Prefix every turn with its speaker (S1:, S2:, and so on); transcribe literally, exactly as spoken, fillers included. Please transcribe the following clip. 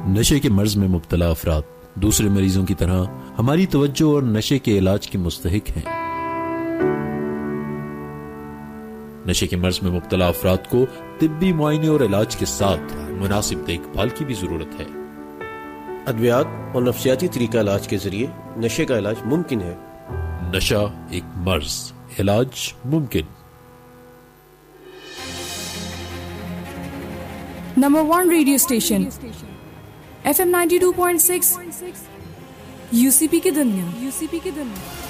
S1: नशे के मर्ज में मुब्तला अफराद दूसरे मरीजों की तरह हमारी तवज्जो और नशे के इलाज के मुस्तहिक हैं। नशे के मर्ज में मुब्तला अफराद को तिब्बी मुआयने और इलाज के साथ मुनासिब देखभाल की भी जरूरत है।
S2: अद्वियात और नफ्सियाती तरीका इलाज के जरिए नशे का इलाज मुमकिन है।
S1: नशा एक मर्ज, इलाज मुमकिन।
S3: Number one radio station F M ninety two point six UCP की दुनिया यूसीपी की दुनिया